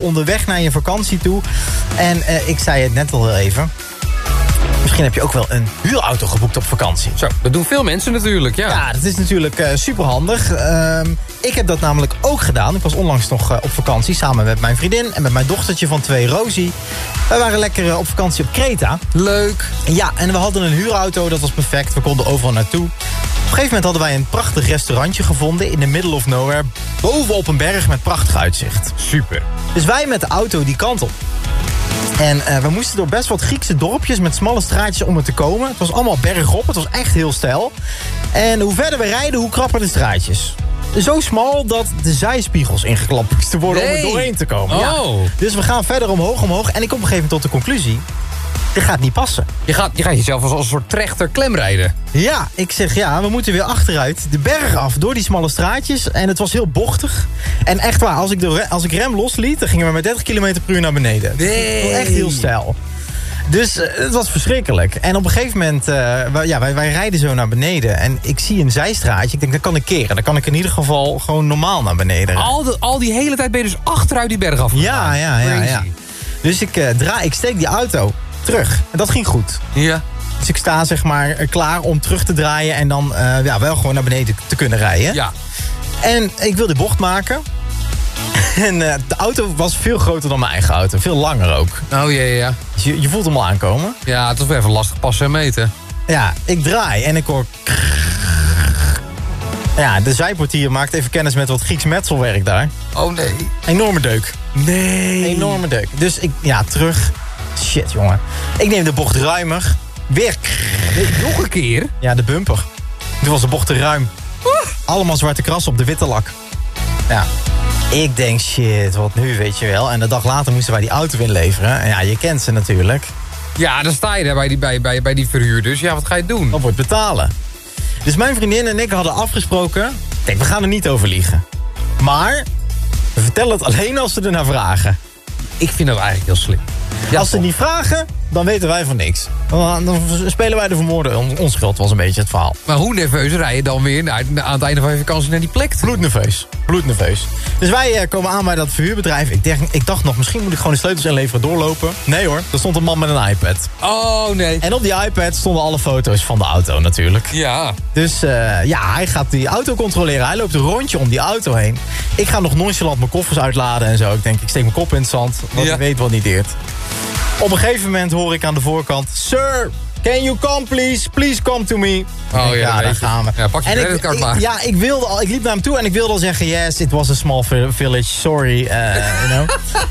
onderweg naar je vakantie toe. En ik zei het net al heel even. Misschien heb je ook wel een huurauto geboekt op vakantie. Zo, dat doen veel mensen natuurlijk, ja. Ja, dat is natuurlijk superhandig. Ik heb dat namelijk ook gedaan. Ik was onlangs nog op vakantie samen met mijn vriendin en met mijn dochtertje van 2, Rosie. Wij waren lekker op vakantie op Kreta. Leuk. Ja, en we hadden een huurauto, dat was perfect. We konden overal naartoe. Op een gegeven moment hadden wij een prachtig restaurantje gevonden in the middle of nowhere. Bovenop een berg met prachtig uitzicht. Super. Dus wij met de auto die kant op. En we moesten door best wat Griekse dorpjes met smalle straatjes om er te komen. Het was allemaal bergop, het was echt heel steil. En hoe verder we rijden, hoe krapper de straatjes. Zo smal dat de zijspiegels ingeklapt moesten worden om er doorheen te komen. Oh. Ja. Dus we gaan verder omhoog. En ik kom op een gegeven moment tot de conclusie. Dit gaat niet passen. Je gaat jezelf als een soort trechter klemrijden. Ja, ik zeg we moeten weer achteruit. De berg af, door die smalle straatjes. En het was heel bochtig. En echt waar, als ik rem losliet, dan gingen we met 30 km per uur naar beneden. Nee. Het was echt heel steil. Dus het was verschrikkelijk. En op een gegeven moment, wij rijden zo naar beneden. En ik zie een zijstraatje. Ik denk, dat kan ik keren. Dan kan ik in ieder geval gewoon normaal naar beneden rijden. Al die hele tijd ben je dus achteruit die berg af gegaan. Ja. Dus ik steek die auto terug. En dat ging goed. Ja. Dus ik sta zeg maar klaar om terug te draaien. En dan wel gewoon naar beneden te kunnen rijden. Ja. En ik wil de bocht maken. En de auto was veel groter dan mijn eigen auto. Veel langer ook. Oh ja. Dus je voelt hem al aankomen. Ja, het was wel even lastig passen en meten. Ja, ik draai en ik hoor... Ja, de zijportier maakt even kennis met wat Grieks metselwerk daar. Oh nee. Enorme deuk. Nee. Enorme deuk. Dus terug. Shit, jongen. Ik neem de bocht ruimer. Weer... Nog een keer? Ja, de bumper. Toen was de bocht te ruim. Allemaal zwarte krassen op de witte lak. Ja. Ik denk, shit, wat nu, weet je wel. En de dag later moesten wij die auto inleveren. En ja, je kent ze natuurlijk. Ja, dan sta je daar bij die verhuurders. Ja, wat ga je doen? Dat wordt betalen. Dus mijn vriendin en ik hadden afgesproken... Kijk, we gaan er niet over liegen. Maar we vertellen het alleen als ze ernaar vragen. Ik vind dat eigenlijk heel slim. Ja, als ze niet vragen, dan weten wij van niks. Dan spelen wij de vermoorde onschuld, was een beetje het verhaal. Maar hoe nerveus rij je dan weer aan het einde van je vakantie naar die plek? Bloednerveus. Dus wij komen aan bij dat verhuurbedrijf. Ik dacht nog, misschien moet ik gewoon de sleutels inleveren, doorlopen. Nee hoor, er stond een man met een iPad. Oh nee. En op die iPad stonden alle foto's van de auto natuurlijk. Ja. Dus hij gaat die auto controleren. Hij loopt een rondje om die auto heen. Ik ga nog nonchalant mijn koffers uitladen en zo. Ik denk, ik steek mijn kop in het zand, want ik weet wat niet deert. Op een gegeven moment hoor ik aan de voorkant... Sir, can you come please? Please come to me. Oh ja, daar gaan we. Ja, pak je creditcard maar. Ja, ik liep naar hem toe en ik wilde al zeggen... Yes, it was a small village, sorry, you know.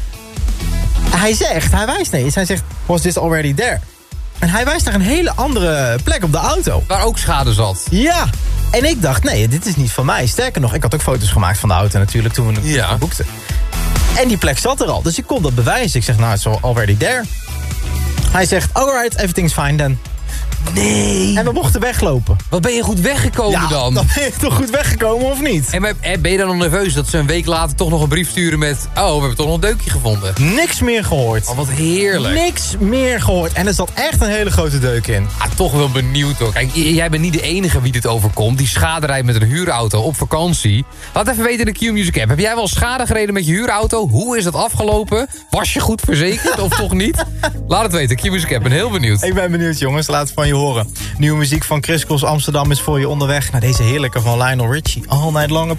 Hij wijst niet. Hij zegt, was this already there? En hij wijst naar een hele andere plek op de auto. Waar ook schade zat. Ja. En ik dacht, nee, dit is niet van mij. Sterker nog, ik had ook foto's gemaakt van de auto natuurlijk toen we hem boekten. En die plek zat er al, dus ik kon dat bewijzen. Ik zeg, nou, it's already there. Hij zegt, alright, everything's fine then. Nee. En we mochten weglopen. Wat ben je goed weggekomen dan? Dan ben je toch goed weggekomen of niet? En ben je dan nog nerveus dat ze een week later toch nog een brief sturen met... Oh, we hebben toch nog een deukje gevonden. Niks meer gehoord. Oh, wat heerlijk. Niks meer gehoord. En er zat echt een hele grote deuk in. Ah, toch wel benieuwd hoor. Kijk, jij bent niet de enige wie dit overkomt. Die schade rijdt met een huurauto op vakantie. Laat even weten in de Q-Music app. Heb jij wel schade gereden met je huurauto? Hoe is dat afgelopen? Was je goed verzekerd of toch niet? Laat het weten, Q-Music app. Ik ben heel benieuwd. Ik ben benieuwd jongens. Laat het van je horen. Nieuwe muziek van Chris Cross Amsterdam is voor je onderweg naar deze heerlijke van Lionel Richie. All Night Long.